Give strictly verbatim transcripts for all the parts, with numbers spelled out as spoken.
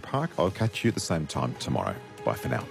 Park. I'll catch you at the same time tomorrow. Bye for now.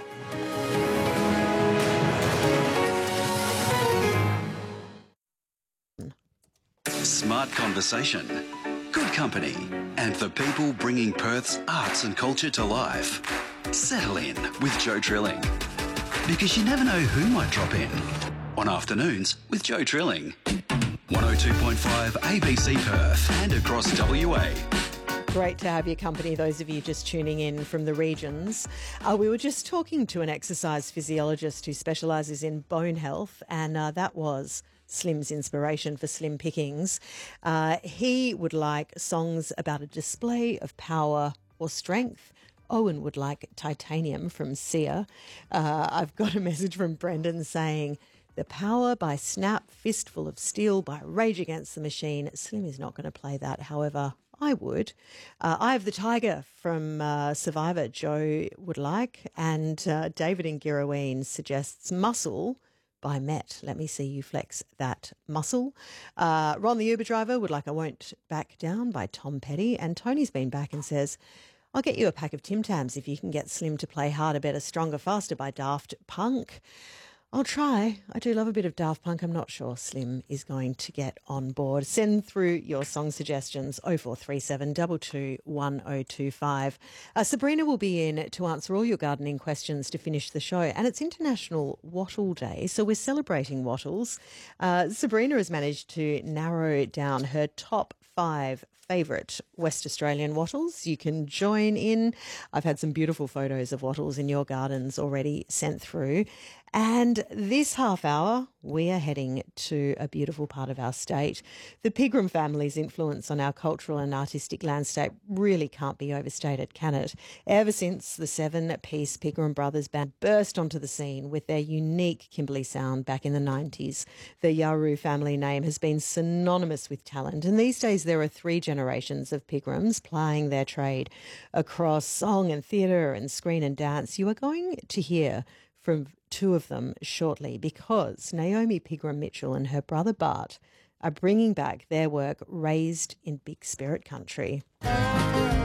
Smart conversation, good company, and the people bringing Perth's arts and culture to life. Settle in with Joe Trilling, because you never know who might drop in on Afternoons with Joe Trilling. one oh two point five A B C Perth and across W A. Great to have your company, those of you just tuning in from the regions. Uh, we were just talking to an exercise physiologist who specialises in bone health, and uh, that was Slim's inspiration for Slim Pickings. Uh, he would like songs about a display of power or strength. Owen would like Titanium from Sia. Uh, I've got a message from Brendan saying, The Power by Snap, Fistful of Steel by Rage Against the Machine. Slim is not going to play that, however, I would. Uh, Eye of the Tiger from uh, Survivor, Joe would like. And uh, David in Girraween suggests Muscle by Met. Let me see you flex that muscle. Uh, Ron the Uber driver would like I Won't Back Down by Tom Petty. And Tony's been back and says, I'll get you a pack of Tim Tams if you can get Slim to play Harder, Better, Stronger, Faster by Daft Punk. I'll try. I do love a bit of Daft Punk. I'm not sure Slim is going to get on board. Send through your song suggestions, oh four three seven, two two one oh two five. Uh, Sabrina will be in to answer all your gardening questions to finish the show. And it's International Wattle Day, so we're celebrating wattles. Uh, Sabrina has managed to narrow down her top five favourite West Australian wattles. You can join in. I've had some beautiful photos of wattles in your gardens already sent through. And this half hour, we are heading to a beautiful part of our state. The Pigram family's influence on our cultural and artistic landscape really can't be overstated, can it? Ever since the seven-piece Pigram Brothers band burst onto the scene with their unique Kimberley sound back in the nineties, the Yaru family name has been synonymous with talent. And these days there are three generations of Pigrams plying their trade across song and theatre and screen and dance. You are going to hear from two of them shortly, because Naomi Pigram Mitchell and her brother Bart are bringing back their work Raised in Big Spirit Country.